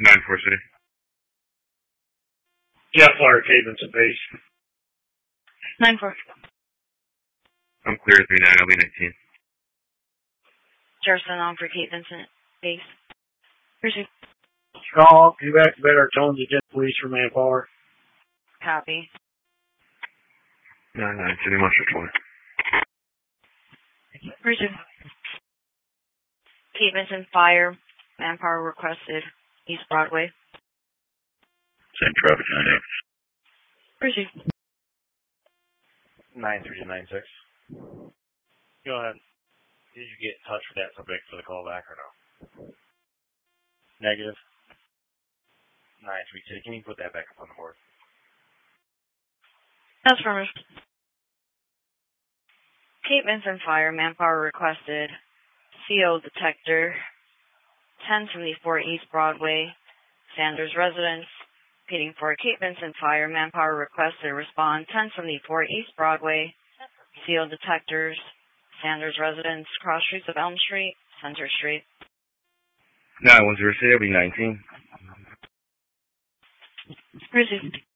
9-4 City. Jeff Flyer, Cape Vincent base. 9-4. I'm clear 3-9. I'll be 19. Jerson on for Cape Vincent base. Receive. Strong, evacuate our tones to Jet Police for manpower. Copy. 9-9 City Monster 20. Receive. Cape Vincent Fire, manpower requested, East Broadway. Same traffic 9-8. Receive. 9396. Go ahead. Did you get in touch with that subject for the callback or no? Negative. 932. Can you put that back up on the board? Affirmative. Cape Vincent Fire, manpower requested, CO detector, 1074 East Broadway, Sanders Residence. Repeating for Cape Vincent Fire, manpower requested, respond 1074 East Broadway, CO detectors, Sanders Residence, cross streets of Elm Street, Center Street. 910 City, I'll be 19. Receive.